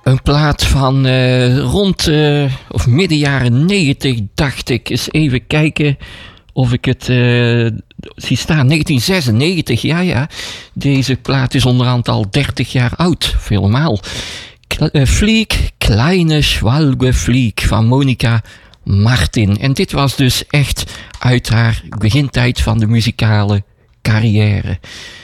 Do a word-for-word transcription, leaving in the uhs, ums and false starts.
Een plaat van uh, rond, uh, of midden jaren negentig, dacht ik. Eens even kijken of ik het uh, zie staan. negentien zesennegentig, ja ja. Deze plaat is onderhand al dertig jaar oud, of helemaal. K- uh, Flieg, Kleine Schwalbe Flieg van Monica Martin. En dit was dus echt uit haar begintijd van de muzikale carrière.